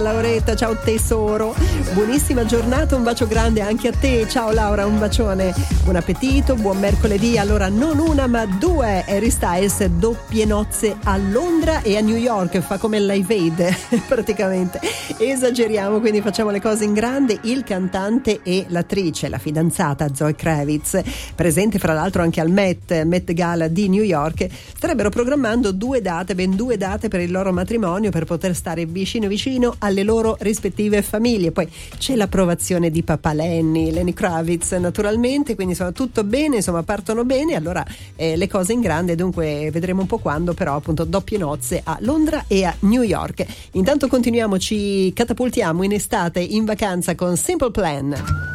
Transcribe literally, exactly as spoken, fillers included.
Lauretta, ciao tesoro, buonissima giornata, un bacio grande anche a te, ciao Laura, un bacione, buon appetito, buon mercoledì. Allora non una ma due Harry Styles, doppie nozze a Londra e a New York, fa come il Live Aid praticamente, esageriamo, quindi facciamo le cose in grande. Il cantante e l'attrice, la fidanzata Zoe Kravitz, presente fra l'altro anche al Met, Met Gala di New York, starebbero programmando due date, ben due date per il loro matrimonio, per poter stare vicino vicino alle loro rispettive famiglie. Poi c'è l'approvazione di papà Lenny, Lenny Kravitz naturalmente, quindi insomma tutto bene, insomma partono bene, allora eh, le cose in grande, dunque vedremo un po' quando, però appunto doppie nozze a Londra e a New York. Intanto continuiamo, ci catapultiamo in estate in vacanza con Simple Plan.